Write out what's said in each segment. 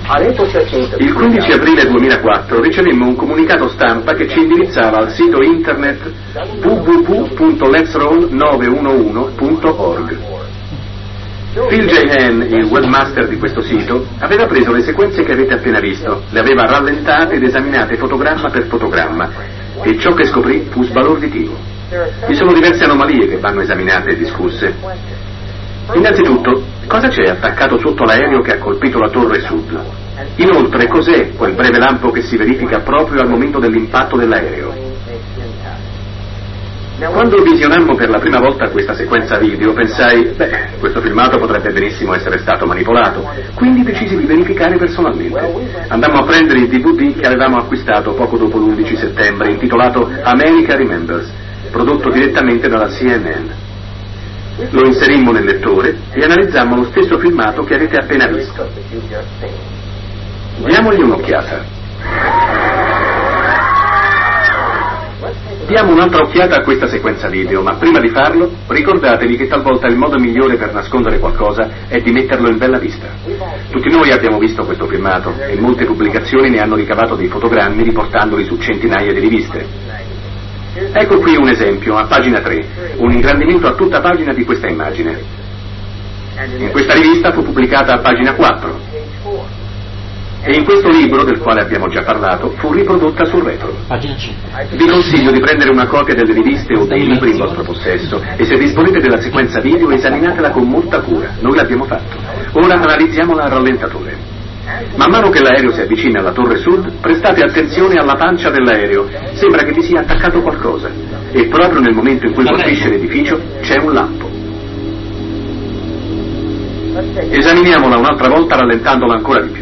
Il 15 aprile 2004 ricevemmo un comunicato stampa che ci indirizzava al sito internet www.letsroll911.org. Phil J. Hann, il webmaster di questo sito, aveva preso le sequenze che avete appena visto, le aveva rallentate ed esaminate fotogramma per fotogramma, e ciò che scoprì fu sbalorditivo. Vi sono diverse anomalie che vanno esaminate e discusse. Innanzitutto, cosa c'è attaccato sotto l'aereo che ha colpito la torre sud? Inoltre, cos'è quel breve lampo che si verifica proprio al momento dell'impatto dell'aereo? Quando visionammo per la prima volta questa sequenza video, pensai, questo filmato potrebbe benissimo essere stato manipolato, quindi decisi di verificare personalmente. Andammo a prendere il DVD che avevamo acquistato poco dopo l'11 settembre, intitolato America Remembers, prodotto direttamente dalla CNN. Lo inserimmo nel lettore e analizzammo lo stesso filmato che avete appena visto. Diamogli un'occhiata. Diamo un'altra occhiata a questa sequenza video, ma prima di farlo ricordatevi che talvolta il modo migliore per nascondere qualcosa è di metterlo in bella vista. Tutti noi abbiamo visto questo filmato e molte pubblicazioni ne hanno ricavato dei fotogrammi riportandoli su centinaia di riviste. Ecco qui un esempio, a pagina 3, un ingrandimento a tutta pagina di questa immagine. In questa rivista fu pubblicata a pagina 4. E in questo libro, del quale abbiamo già parlato, fu riprodotta sul retro. Vi consiglio di prendere una copia delle riviste o dei libri in vostro possesso e se disponete della sequenza video esaminatela con molta cura. Noi l'abbiamo fatto. Ora analizziamola a rallentatore. Man mano che l'aereo si avvicina alla torre sud, prestate attenzione alla pancia dell'aereo. Sembra che vi sia attaccato qualcosa. E proprio nel momento in cui colpisce l'edificio c'è un lampo. Esaminiamola un'altra volta rallentandola ancora di più.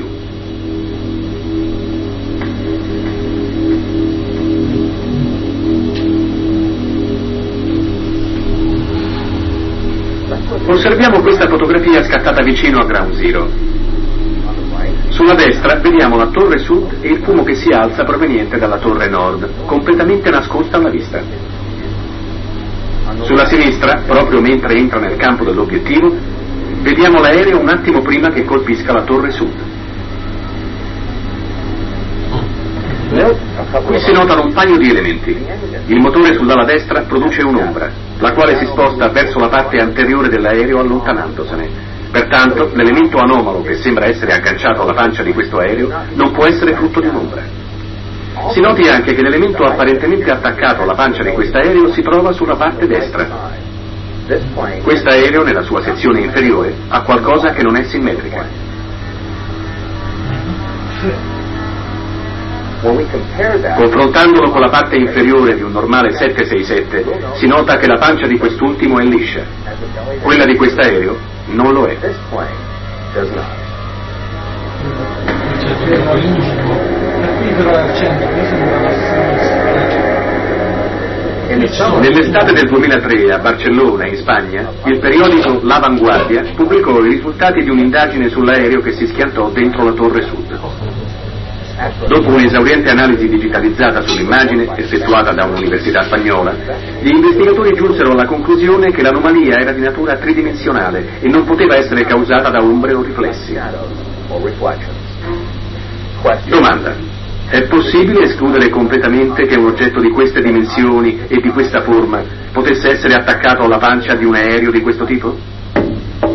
Osserviamo questa fotografia scattata vicino a Ground Zero. Sulla destra vediamo la torre sud e il fumo che si alza proveniente dalla torre nord, completamente nascosta alla vista. Sulla sinistra, proprio mentre entra nel campo dell'obiettivo, vediamo l'aereo un attimo prima che colpisca la torre sud. Qui si notano un paio di elementi. Il motore sull'ala destra produce un'ombra, la quale si sposta verso la parte anteriore dell'aereo allontanandosene. Pertanto, l'elemento anomalo che sembra essere agganciato alla pancia di questo aereo non può essere frutto di un'ombra. Si noti anche che l'elemento apparentemente attaccato alla pancia di quest'aereo si trova sulla parte destra. Quest'aereo, nella sua sezione inferiore, ha qualcosa che non è simmetrica. Confrontandolo con la parte inferiore di un normale 767, si nota che la pancia di quest'ultimo è liscia. Quella di quest'aereo non lo è. Nell'estate del 2003 a Barcellona, in Spagna, il periodico L'Avanguardia pubblicò i risultati di un'indagine sull'aereo che si schiantò dentro la torre sud. Dopo un'esauriente analisi digitalizzata sull'immagine, effettuata da un'università spagnola, gli investigatori giunsero alla conclusione che l'anomalia era di natura tridimensionale e non poteva essere causata da ombre o riflessi. Domanda: è possibile escludere completamente che un oggetto di queste dimensioni e di questa forma potesse essere attaccato alla pancia di un aereo di questo tipo?